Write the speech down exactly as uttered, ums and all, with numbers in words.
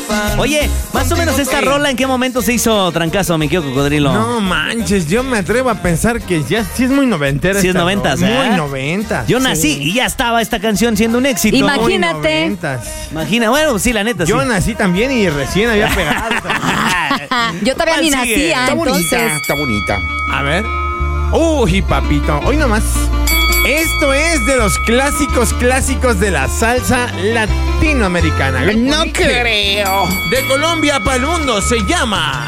Oye, más o menos esta rola, ¿en qué momento se hizo trancazo, mi querido Cocodrilo? No manches, yo me atrevo a pensar que ya sí es muy noventera. Sí es noventas, ¿eh? Muy noventas. Yo nací sí. y ya estaba esta canción siendo un éxito. Imagínate. Muy noventas. Imagina, bueno, sí, la neta, Yo sí. nací también y recién había pegado. Yo todavía ¿Cuál ni sigue? nacía, Está bonita, entonces. está bonita. A ver. Uy, papito, hoy nomás. Esto es de los clásicos clásicos de la salsa latinoamericana. No Dice, creo. De Colombia para el mundo se llama